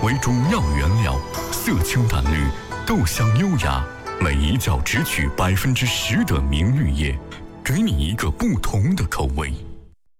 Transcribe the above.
为主要原料，色清淡绿，豆香优雅，每一窖只取10%的明绿叶，给你一个不同的口味。